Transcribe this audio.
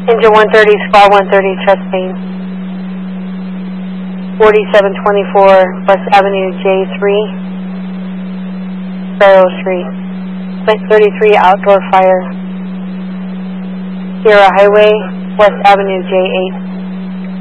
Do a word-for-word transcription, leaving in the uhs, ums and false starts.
Engine one thirty, Squad one thirty, chest pain. forty-seven twenty-four West Avenue J three, Sparrow Street. Flint thirty-three, outdoor fire. Sierra Highway, West Avenue J eight.